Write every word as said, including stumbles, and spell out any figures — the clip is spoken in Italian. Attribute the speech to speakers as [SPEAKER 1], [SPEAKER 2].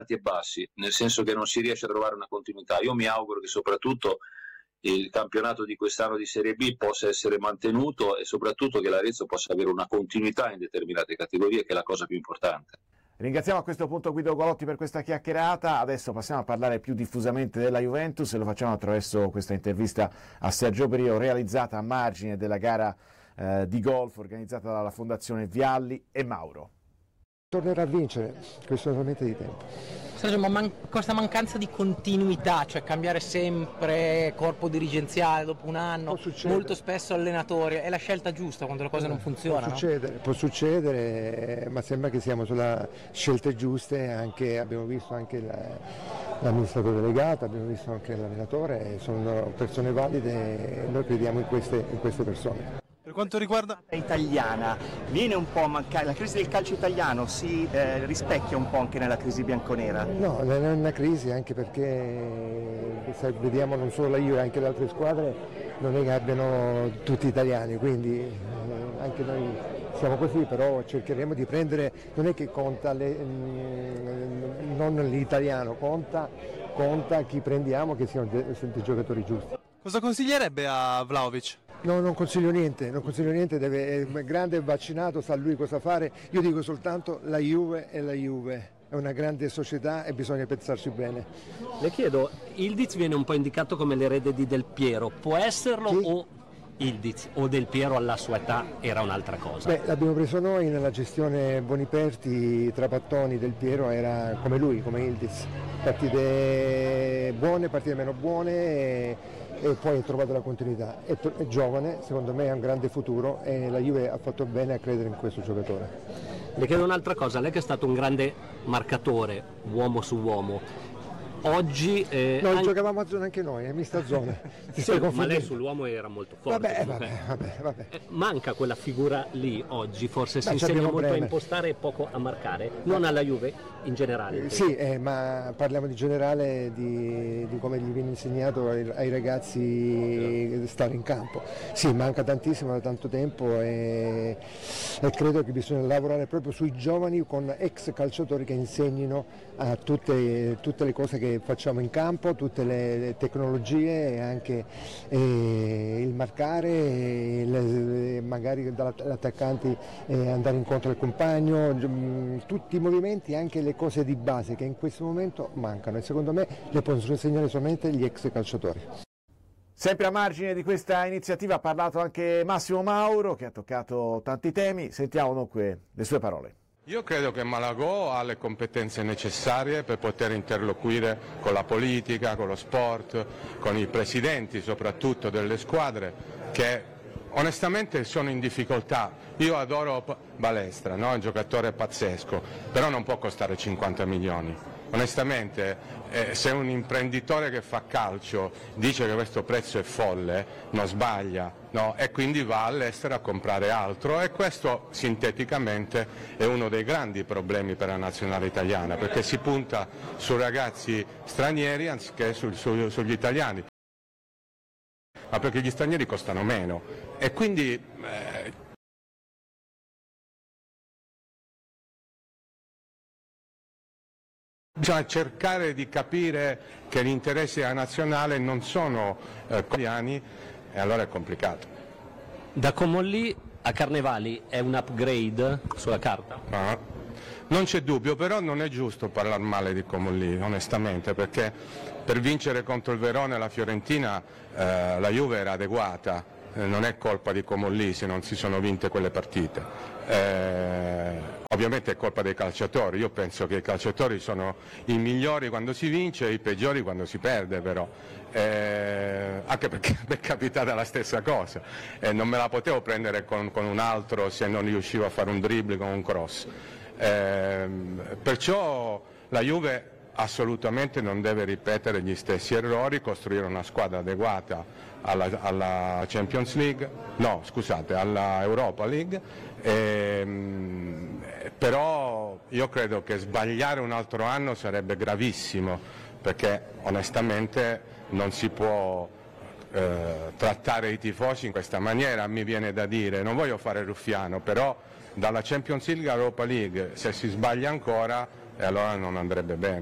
[SPEAKER 1] e bassi, nel senso che non si riesce a trovare una continuità. Io mi auguro che soprattutto il campionato di quest'anno di Serie B possa essere mantenuto e soprattutto che l'Arezzo possa avere una continuità in determinate categorie, che è la cosa più importante.
[SPEAKER 2] Ringraziamo a questo punto Guido Golotti per questa chiacchierata. Adesso passiamo a parlare più diffusamente della Juventus e lo facciamo attraverso questa intervista a Sergio Brio realizzata a margine della gara eh, di golf organizzata dalla Fondazione Vialli e Mauro.
[SPEAKER 3] Tornerà a vincere, questo è solamente di tempo.
[SPEAKER 4] Sergio, ma man- questa mancanza di continuità, cioè cambiare sempre corpo dirigenziale dopo un anno, molto spesso allenatori, è la scelta giusta quando le cose non funzionano?
[SPEAKER 3] Può succedere, può succedere, ma sembra che siamo sulla scelte giuste, anche, abbiamo visto anche la, l'amministratore delegato, abbiamo visto anche l'allenatore, sono persone valide e noi crediamo in queste, in queste persone.
[SPEAKER 5] Per quanto riguarda
[SPEAKER 6] italiana, viene un po' a mancare, la crisi del calcio italiano si eh, rispecchia un po' anche nella crisi bianconera?
[SPEAKER 3] No, non è una crisi, anche perché se vediamo non solo la Juve, anche le altre squadre non è che abbiano tutti italiani, quindi eh, anche noi siamo così, però cercheremo di prendere, non è che conta le, mh, non l'italiano, conta, conta chi prendiamo, che siano dei, dei giocatori giusti.
[SPEAKER 5] Cosa consiglierebbe a Vlahovic?
[SPEAKER 3] No, non consiglio niente, non consiglio niente, deve, è grande e vaccinato, sa lui cosa fare. Io dico soltanto la Juve è la Juve, è una grande società e bisogna pensarci bene.
[SPEAKER 7] Le chiedo, Ildiz viene un po' indicato come l'erede di Del Piero, può esserlo sì. O Ildiz o Del Piero alla sua età era un'altra cosa?
[SPEAKER 3] Beh, l'abbiamo preso noi nella gestione Boniperti, Trapattoni, Del Piero era come lui, come Ildiz, partite buone, partite meno buone. E... e poi ha trovato la continuità, è, è giovane, secondo me ha un grande futuro e la Juve ha fatto bene a credere in questo giocatore.
[SPEAKER 7] Le chiedo un'altra cosa, lei che è stato un grande marcatore, uomo su uomo, oggi... Eh,
[SPEAKER 3] no,
[SPEAKER 7] anche...
[SPEAKER 3] giocavamo a zona anche noi, è mista zona.
[SPEAKER 7] Sì, ma lei sull'uomo era molto forte.
[SPEAKER 3] Vabbè, vabbè, vabbè, vabbè.
[SPEAKER 7] Eh, manca quella figura lì oggi, forse
[SPEAKER 3] Beh,
[SPEAKER 7] si insegna molto
[SPEAKER 3] Bremer.
[SPEAKER 7] a impostare e poco a marcare, non alla Juve in generale.
[SPEAKER 3] Eh, sì, eh, ma parliamo di generale, di, di come gli viene insegnato ai, ai ragazzi stare in campo. Sì, manca tantissimo da tanto tempo e, e credo che bisogna lavorare proprio sui giovani con ex calciatori che insegnino a tutte, tutte le cose che facciamo in campo, tutte le, le tecnologie e anche eh, il marcare, e le, magari dall'attaccante eh, andare incontro al compagno, mh, tutti i movimenti, anche le cose di base che in questo momento mancano e secondo me le possono insegnare solamente gli ex calciatori.
[SPEAKER 2] Sempre a margine di questa iniziativa ha parlato anche Massimo Mauro che ha toccato tanti temi, sentiamo dunque le sue parole.
[SPEAKER 8] Io credo che Malagò ha le competenze necessarie per poter interloquire con la politica, con lo sport, con i presidenti soprattutto delle squadre che onestamente sono in difficoltà. Io adoro Balestra, no? È un giocatore pazzesco, però non può costare cinquanta milioni. Onestamente, eh, se un imprenditore che fa calcio dice che questo prezzo è folle, non sbaglia, no? E quindi va all'estero a comprare altro e questo sinteticamente è uno dei grandi problemi per la nazionale italiana, perché si punta su ragazzi stranieri anziché su, su, sugli italiani, ma perché gli stranieri costano meno e quindi eh, bisogna cercare di capire che gli interessi della nazionale non sono eh, italiani e allora è complicato.
[SPEAKER 7] Da Comolli a Carnevali è un upgrade sulla carta?
[SPEAKER 8] Ah, non c'è dubbio, però non è giusto parlare male di Comolli, onestamente, perché per vincere contro il Verona e la Fiorentina eh, la Juve era adeguata, eh, non è colpa di Comolli se non si sono vinte quelle partite. Eh, Ovviamente è colpa dei calciatori, io penso che i calciatori sono i migliori quando si vince e i peggiori quando si perde però, eh, anche perché mi è capitata la stessa cosa, eh, non me la potevo prendere con, con un altro se non riuscivo a fare un dribbling con un cross, eh, perciò la Juve assolutamente non deve ripetere gli stessi errori, costruire una squadra adeguata alla, alla Champions League, no scusate, alla Europa League, e, però io credo che sbagliare un altro anno sarebbe gravissimo, perché onestamente non si può eh, trattare i tifosi in questa maniera, mi viene da dire, non voglio fare ruffiano, però dalla Champions League all'Europa League se si sbaglia ancora, e allora non andrebbe bene.